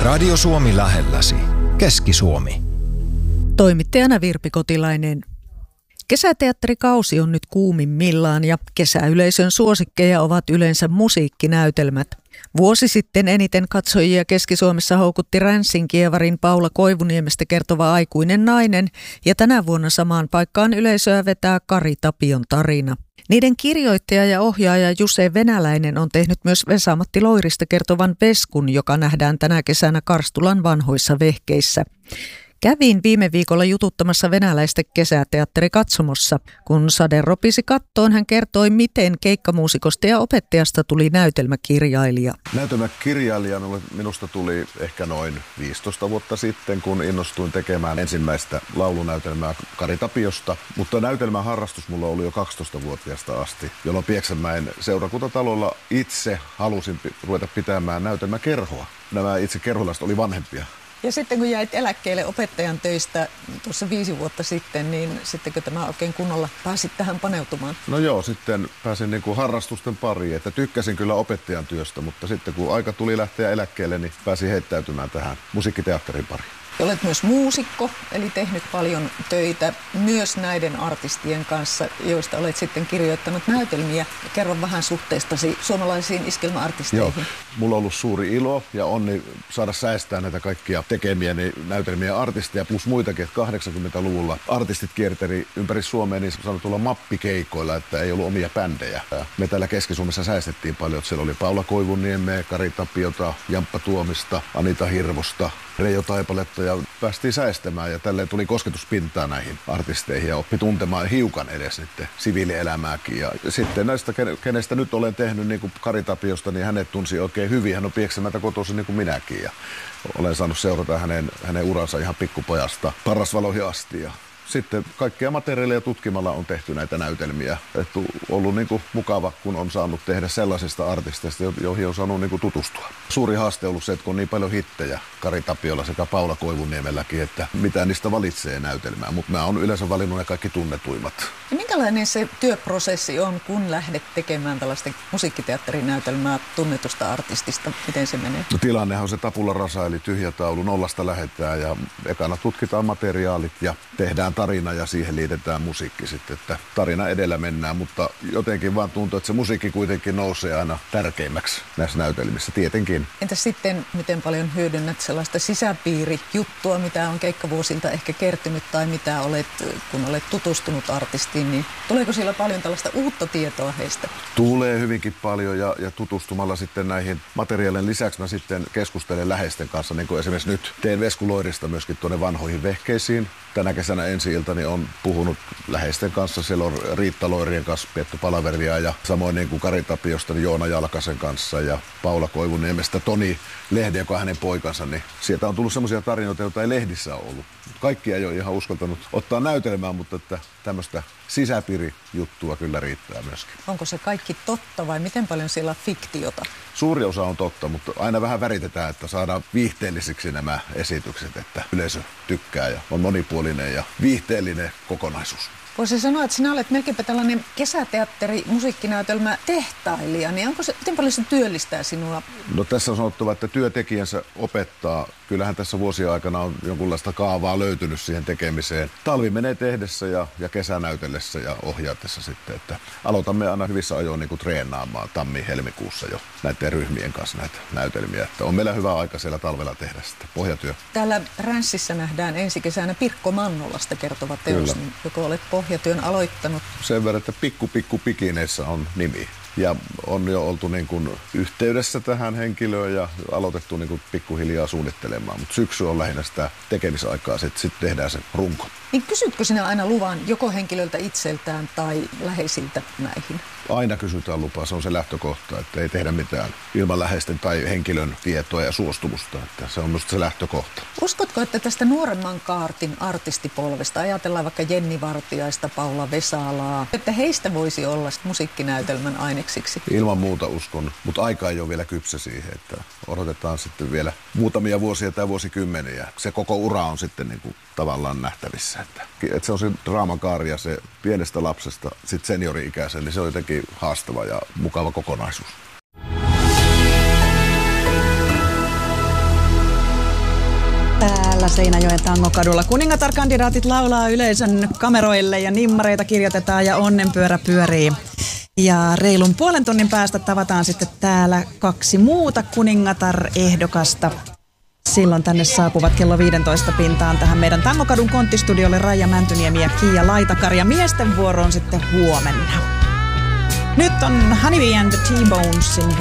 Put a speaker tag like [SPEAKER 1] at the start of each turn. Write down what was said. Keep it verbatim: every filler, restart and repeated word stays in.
[SPEAKER 1] Radio Suomi lähelläsi. Keski-Suomi.
[SPEAKER 2] Toimittajana Virpi Kotilainen. Kesäteatterikausi on nyt kuumimmillaan ja kesäyleisön suosikkeja ovat yleensä musiikkinäytelmät. Vuosi sitten eniten katsojia Keski-Suomessa houkutti Ränssin kievarin Paula Koivuniemestä kertova Aikuinen nainen ja tänä vuonna samaan paikkaan yleisöä vetää Kari Tapion tarina. Niiden kirjoittaja ja ohjaaja Juse Venäläinen on tehnyt myös Vesa-Matti Loirista kertovan Veskun, joka nähdään tänä kesänä Karstulan vanhoissa vehkeissä. Kävin viime viikolla jututtamassa venäläistä kesäteatterikatsomossa. Kun Sade ropisi kattoon, hän kertoi, miten keikkamuusikosta ja opettajasta tuli näytelmäkirjailija.
[SPEAKER 3] Näytelmäkirjailijana minusta tuli ehkä noin viisitoista vuotta sitten, kun innostuin tekemään ensimmäistä laulunäytelmää Kari Tapiosta. Mutta näytelmän harrastus mulla oli jo kaksitoistavuotiaasta asti, jolloin Pieksämäen seurakuntatalolla itse halusin ruveta pitämään näytelmäkerhoa. Nämä itse kerholaiset oli vanhempia.
[SPEAKER 2] Ja sitten kun jäit eläkkeelle opettajan töistä tuossa viisi vuotta sitten, niin sittenkö tämä oikein kunnolla pääsit tähän paneutumaan?
[SPEAKER 3] No joo, sitten pääsin niin kuin harrastusten pariin, että tykkäsin kyllä opettajan työstä, mutta sitten kun aika tuli lähteä eläkkeelle, niin pääsin heittäytymään tähän musiikkiteatterin pariin.
[SPEAKER 2] Olet myös muusikko, eli tehnyt paljon töitä myös näiden artistien kanssa, joista olet sitten kirjoittanut näytelmiä. Kerro vähän suhteestasi suomalaisiin iskelmäartisteihin.
[SPEAKER 3] Joo, mulla on ollut suuri ilo ja onni saada säästää näitä kaikkia tekemiäni näytelmiä artisteja, plus muitakin, että kahdeksankymmentäluvulla artistit kierteli ympäri Suomea niin sanotulla mappikeikoilla, että ei ollut omia bändejä. Me täällä Keski-Suomessa säästettiin paljon, että siellä oli Paula Koivuniemeä, Kari Tapiota, Jamppa Tuomista, Anita Hirvosta, Reijo Taipaletta ja päästiin säestämään ja tälleen tuli kosketuspintaa näihin artisteihin ja oppi tuntemaan hiukan edes niiden siviilielämääkin. Ja sitten näistä, kenestä nyt olen tehnyt niin kuin Kari Tapiosta, niin hänet tunsi oikein hyvin. Hän on Pieksämäeltä kotoisin niin kuin minäkin ja olen saanut seurata hänen, hänen uransa ihan pikkupojasta Parrasvaloihin asti. Ja sitten kaikkia materiaaleja tutkimalla on tehty näitä näytelmiä. Että on ollut niin kuin mukava, kun on saanut tehdä sellaisista artisteista, joihin on saanut niin kuin tutustua. Suuri haaste on ollut se, että kun on niin paljon hittejä Kari Tapiolla sekä Paula Koivuniemelläkin, että mitä niistä valitsee näytelmää. Mutta mä oon yleensä valinnut ne kaikki tunnetuimmat. Ja
[SPEAKER 2] minkälainen se työprosessi on, kun lähdet tekemään tällaista musiikkiteatterinäytelmää tunnetusta artistista? Miten se menee?
[SPEAKER 3] No, tilannehan on se tabula rasa, eli tyhjä taulu, nollasta lähdetään ja ekana tutkitaan materiaalit ja tehdään tarina ja siihen liitetään musiikki sitten, että tarina edellä mennään, mutta jotenkin vaan tuntuu, että se musiikki kuitenkin nousee aina tärkeimmäksi näissä näytelmissä, tietenkin.
[SPEAKER 2] Entä sitten, miten paljon hyödynnät sellaista sisäpiirijuttua, mitä on keikkavuosilta ehkä kertynyt tai mitä olet, kun olet tutustunut artistiin, niin tuleeko siellä paljon tällaista uutta tietoa heistä?
[SPEAKER 3] Tulee hyvinkin paljon ja, ja tutustumalla sitten näihin materiaalien lisäksi mä sitten keskustelen läheisten kanssa, niin kuin esimerkiksi nyt teen Vesku Loirista myöskin tuonne vanhoihin vehkeisiin. Tänä kesänä ensi-iltani on puhunut läheisten kanssa. Siellä on Riitta Loirien kanssa pietty palaveria ja samoin niin kuin Kari Tapiosta niin Joona Jalkasen kanssa ja Paula Koivuniemestä Toni Lehde, joka on hänen poikansa. Niin sieltä on tullut semmoisia tarinoita, joita ei lehdissä ole ollut. Kaikki ei ole ihan uskaltanut ottaa näytelmään, mutta että tämmöistä sisäpiirijuttua kyllä riittää myöskin.
[SPEAKER 2] Onko se kaikki totta vai miten paljon siellä on fiktiota?
[SPEAKER 3] Suuri osa on totta, mutta aina vähän väritetään, että saadaan viihteellisiksi nämä esitykset, että yleisö tykkää ja on monipuolinen ja viihteellinen kokonaisuus.
[SPEAKER 2] Voisi sanoa, että sinä olet melkeinpä tällainen kesäteatteri, musiikkinäytelmä tehtailija, niin onko se, miten paljon se työllistää sinua?
[SPEAKER 3] No tässä on sanottava, että työtekijänsä opettaa. Kyllähän tässä vuosien aikana on jonkunlaista kaavaa löytynyt siihen tekemiseen. Talvi menee tehdessä ja, ja kesä näytellessä ja ohjaatessa sitten, että aloitamme aina hyvissä ajoin niin kuin treenaamaan tammi-helmikuussa jo näiden ryhmien kanssa näitä näytelmiä. Että on meillä hyvä aika siellä talvella tehdä sitten pohjatyö.
[SPEAKER 2] Täällä Ränssissä nähdään ensi kesänä Pirkko Mannolasta kertova teos, niin joko olet pohjatyön aloittanut?
[SPEAKER 3] Sen verran, että Pikku Pikku Pikineissä on nimi. Ja on jo oltu niin kuin yhteydessä tähän henkilöön ja aloitettu niin kuin pikkuhiljaa suunnittelemaan. Mutta syksy on lähinnä sitä tekemisaikaa, sitten sit tehdään se runko.
[SPEAKER 2] Niin kysytkö sinä aina luvan joko henkilöltä itseltään tai läheisiltä näihin?
[SPEAKER 3] Aina kysytään lupaa, se on se lähtökohta, että ei tehdä mitään ilman läheisten tai henkilön tietoa ja suostumusta. Että se on myös se lähtökohta.
[SPEAKER 2] Uskotko, että tästä nuoremman kaartin artistipolvesta, ajatellaan vaikka Jenni Vartiaista, Paula Vesalaa, että heistä voisi olla musiikkinäytelmän aineksiksi?
[SPEAKER 3] Ilman muuta uskon, mutta aika ei ole vielä kypsä siihen, että odotetaan sitten vielä muutamia vuosia tai vuosikymmeniä. Se koko ura on sitten niin kuin tavallaan nähtävissä. Että, että se on se draamakaari ja se pienestä lapsesta sitten seniori-ikäisen, niin se on jotenkin haastava ja mukava kokonaisuus.
[SPEAKER 4] täällä Seinäjoen Tangokadulla. Kuningatar-kandidaatit laulaa yleisön kameroille ja nimmareita kirjoitetaan ja onnenpyörä pyörii. Ja reilun puolen tunnin päästä tavataan sitten täällä kaksi muuta kuningatar-ehdokasta. Silloin tänne saapuvat kello viisitoista pintaan tähän meidän Tangokadun konttistudiolle Raija Mäntyniemi ja Kiia Laitakari. Ja miesten vuoro on sitten huomenna. Nyt on Honeybee and the T-Bonesin